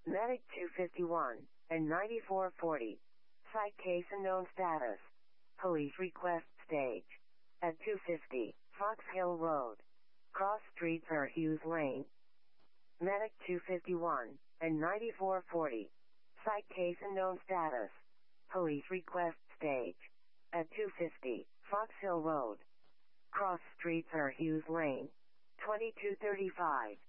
Medic 251 and 9440. Site case unknown status. Police request stage. At 250, Fox Hill Road. Cross Street per Hughes Lane. Medic 251 and 9440. Site case unknown status. Police request stage. At 250, Fox Hill Road. Cross Street per Hughes Lane. 2235.